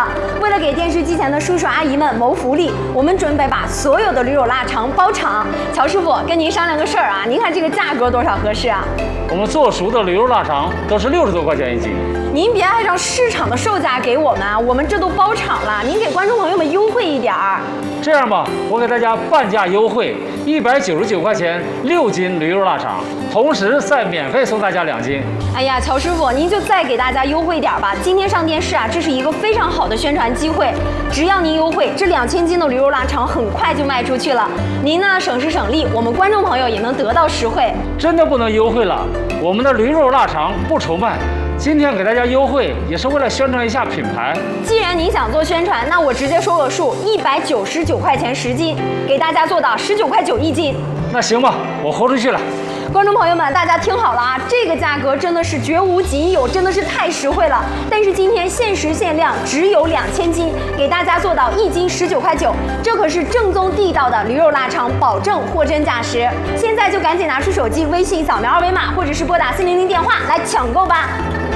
了。为了给电视机前的叔叔阿姨们谋福利，我们准备把所有的驴肉腊肠包场。乔师傅，跟您商量个事儿啊，您看这个价格多少合适啊？ 我们做熟的驴肉腊肠都是60多块钱1斤。 您别按照市场的售价给我们啊，我们这都包场了，您给观众朋友们优惠一点儿。 这样吧，我给大家半价优惠，199块钱6斤驴肉腊肠，同时再免费送大家2斤。 哎呀，乔师傅，您就再给大家优惠点吧。今天上电视啊，这是一个非常好的宣传机会。只要您优惠，这2000斤的驴肉腊肠很快就卖出去了。您呢省时省力，我们观众朋友也能得到实惠。 真的不能优惠了，我们的驴肉腊肠不愁卖。今天给大家优惠，也是为了宣传一下品牌。 既然您想做宣传，那我直接说个数，199块钱10斤，给大家做到19块91斤。 那行吧，我豁出去了。 观众朋友们，大家听好了啊，这个价格真的是绝无仅有，真的是太实惠了。但是今天限时限量，只有2000斤，给大家做到1斤19块9，这可是正宗地道的驴肉腊肠，保证货真价实。现在就赶紧拿出手机，微信扫描2维码，或者是拨打400电话来抢购吧。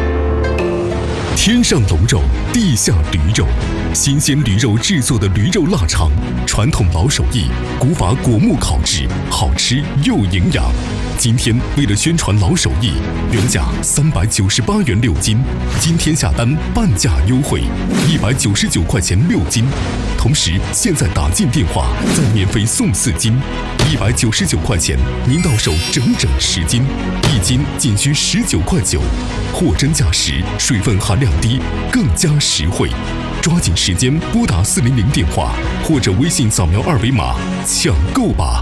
天上龙肉，地下驴肉，新鲜驴肉制作的驴肉腊肠，传统老手艺，古法果木烤制，好吃又营养。今天为了宣传老手艺，原价398元6斤，今天下单半价优惠，199块钱6斤。同时现在打进电话再免费送4斤，199块钱您到手整10斤，1斤仅需19块9，货真价实，水分含量低，更加实惠。抓紧时间拨打400电话或者微信扫描2维码抢购吧。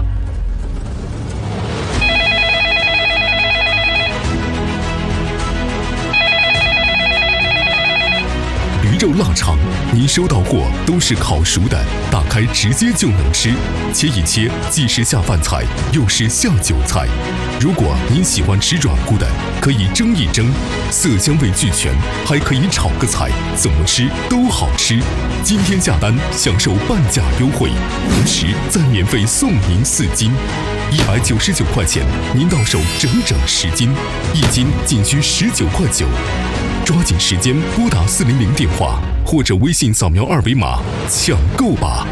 驴肉腊肠，您收到货都是烤熟的，打开直接就能吃，切一切既是下饭菜，又是下酒菜。如果您喜欢吃软骨的，可以蒸一蒸，色香味俱全，还可以炒个菜，怎么吃都好吃。今天下单享受半价优惠，同时再免费送您4斤，199块钱您到手整10斤，1斤仅需19块9。抓紧时间拨打400电话或者微信扫描2维码抢购吧。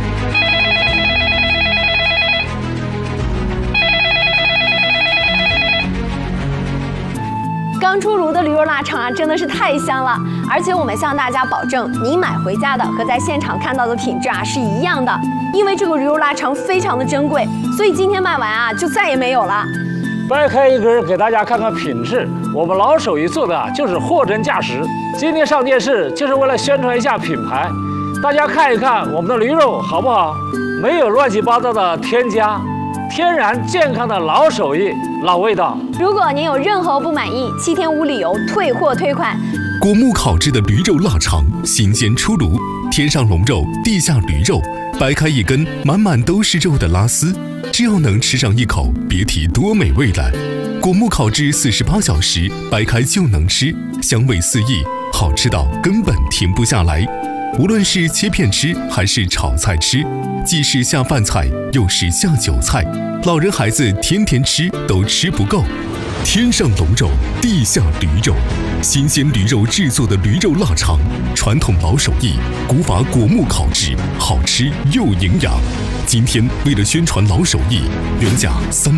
刚出炉的驴肉腊肠啊，真的是太香了！而且我们向大家保证，您买回家的和在现场看到的品质啊是一样的。因为这个驴肉腊肠非常的珍贵，所以今天卖完啊就再也没有了。 掰开一根给大家看看品质，我们老手艺做的就是货真价实。今天上电视就是为了宣传一下品牌，大家看一看我们的驴肉好不好？没有乱七八糟的添加，天然健康的老手艺老味道。 如果您有任何不满意，7天无理由退货退款。 果木烤制的驴肉腊肠，新鲜出炉，天上龙肉，地下驴肉，掰开一根满满都是肉的拉丝，只要能吃上一口，别提多美味了。果木烤制48小时，掰开就能吃，香味四溢，好吃到根本停不下来。无论是切片吃还是炒菜吃，既是下饭菜又是下酒菜，老人孩子天天吃都吃不够。天上龙肉，地下驴肉，新鲜驴肉制作的驴肉腊肠，传统老手艺，古法果木烤制，好吃又营养。今天为了宣传老手艺，原价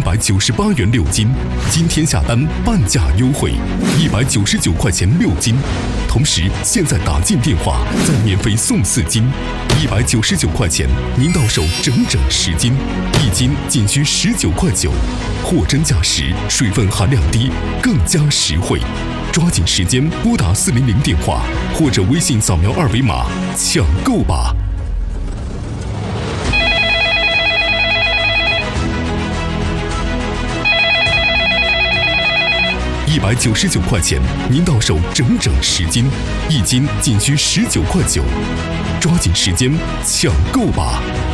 398元6斤，今天下单半价优惠，199块钱6斤。同时现在打进电话再免费送4斤，199块钱您到手整10斤，1斤仅需19块9，货真价实，水分含量低，更加实惠。抓紧时间拨打400电话或者微信扫描2维码抢购吧。199块钱您到手整10斤，1斤仅需19块9。抓紧时间抢购吧。